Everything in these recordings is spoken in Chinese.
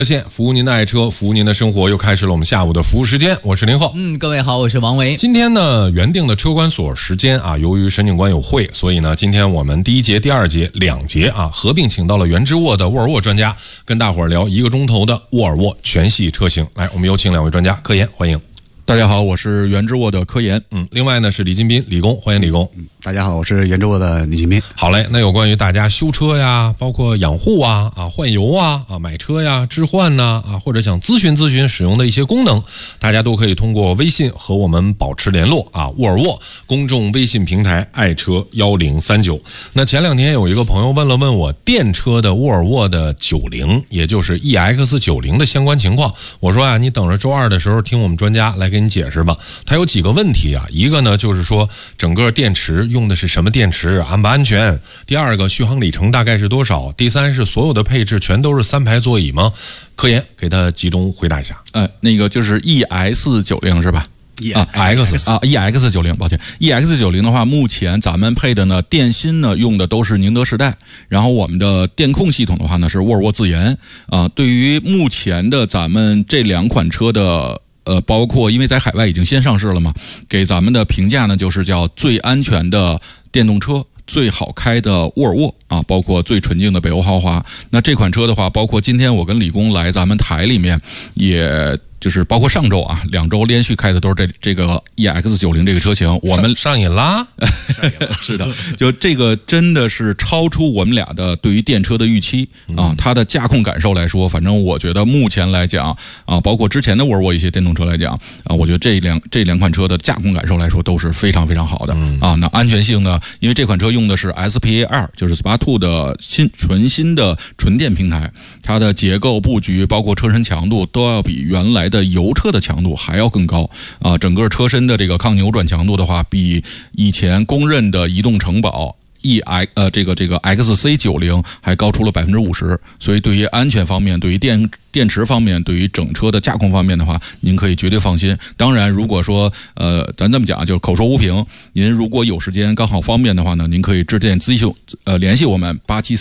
热线服务您的爱车，服务您的生活，又开始了我们下午的服务时间。我是林浩。 各位好，我是王维。 今天呢，原定的车管所时间啊，由于沈警官有会，所以呢，今天我们第一节、第二节两节啊，合并请到了原之沃的沃尔沃专家，跟大伙儿聊1个钟头的沃尔沃全系车型。来，我们有请两位专家，科研欢迎。 大家好，我是原之沃的科研。 另外呢是李金斌，李工，欢迎李工。 大家好，我是原之沃的李金斌。 好嘞，那有关于大家修车呀，包括养护啊、换油啊、买车呀、置换呐或者想咨询使用的一些功能，大家都可以通过微信和我们保持联络啊。沃尔沃公众微信平台爱车1039。那前两天有一个朋友问我电车的沃尔沃的90，也就是 EX90 的相关情况。我说你等着周二的时候听我们专家来给你解释吧。它有几个问题啊，一个呢就是说整个电池用的是什么电池，安不安全？第二个续航里程大概是多少？第三是所有的配置全都是3排座椅吗？科研给他集中回答一下。 那个就是 EX90 是吧？EX90，抱歉 ，EX90 的话，目前咱们配的呢，电芯呢用的都是宁德时代，然后我们的电控系统的话呢是沃尔沃自研啊。对于目前的咱们这两款车的包括因为在海外已经先上市了嘛，给咱们的评价呢就是叫最安全的电动车。最好开的沃尔沃啊，包括最纯净的北欧豪华。那这款车的话，包括今天我跟李工来咱们台里面，也就是包括上周啊，2周连续开的都是这个 EX90 这个车型，我们上瘾啦， 是的，就这个真的是超出我们俩的对于电车的预期啊。它的驾控感受来说，反正我觉得目前来讲啊，包括之前的沃尔沃一些电动车来讲啊，我觉得这两款车的驾控感受来说都是非常非常好的啊。那安全性呢，因为这款车用的是 SPA2， 就是 SPA2 的纯新的纯电平台，它的结构布局包括车身强度都要比原来的油车的强度还要更高啊！整个车身的这个抗扭转强度的话，比以前公认的移动城堡这个 XC90 还高出了50%，所以对于安全方面，对于电池方面，对于整车的驾控方面的话，您可以绝对放心。当然，如果说咱这么讲，就是口说无凭，您如果有时间刚好方便的话呢，您可以致电联系我们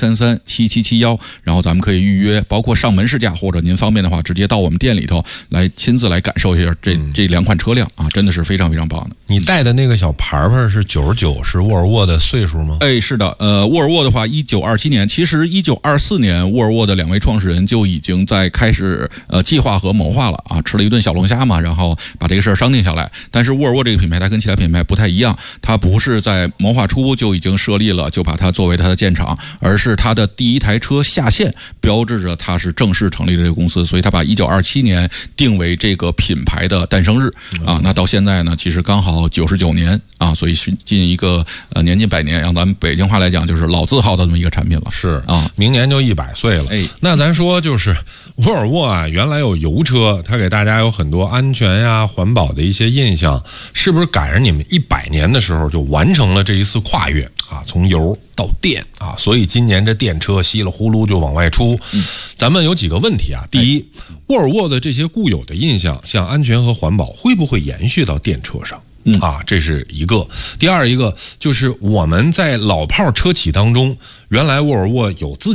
87337771，然后咱们可以预约，包括上门试驾，或者您方便的话，直接到我们店里头来亲自来感受一下这两款车辆啊，真的是非常非常棒的。 你带的那个小牌是99，是沃尔沃的岁数吗？ 是的，沃尔沃的话，1927年，其实1924年，沃尔沃的2位创始人就已经在开始计划和谋划了啊，吃了一顿小龙虾嘛，然后把这个事儿商定下来。但是沃尔沃这个品牌，它跟其他品牌不太一样，它不是在谋划初就已经设立了，就把它作为它的建厂，而是它的第一台车下线，标志着它是正式成立的这个公司，所以它把1927年定为这个品牌的诞生日啊。那到现在呢，其实刚好99年啊，所以是近一个年近100年，让咱们北京话来讲就是老字号的这么一个产品了。 是啊， 明年就100岁了。那咱说就是沃尔沃啊，原来有油车，它给大家有很多安全呀、环保的一些印象，是不是赶上你们100年的时候就完成了这一次跨越啊？从油到电啊，所以今年这电车稀里呼噜就往外出。咱们有几个问题啊。第一，沃尔沃的这些固有的印象，像安全和环保，会不会延续到电车上？这是一个。第二一个就是我们在老炮车企当中，原来沃尔沃有自己